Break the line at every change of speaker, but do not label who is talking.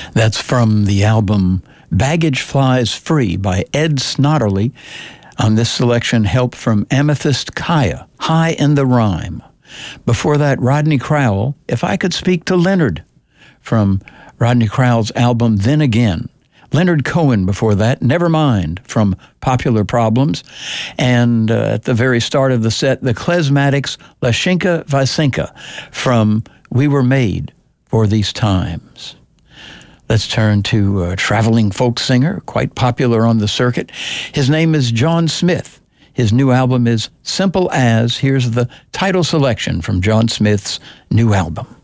That's from the album Baggage Flies Free by Ed Snotterly. On this selection, help from Amethyst Kaya, High in the Rhyme. Before that, Rodney Crowell, If I Could Speak to Leonard, from Rodney Crowell's album Then Again. Leonard Cohen before that, Nevermind, from Popular Problems. And at the very start of the set, the Klezmatics, Lashinka Vasenka, from We Were Made for These Times. Let's turn to a traveling folk singer, quite popular on the circuit. His name is John Smith. His new album is Simple As. Here's the title selection from John Smith's new album.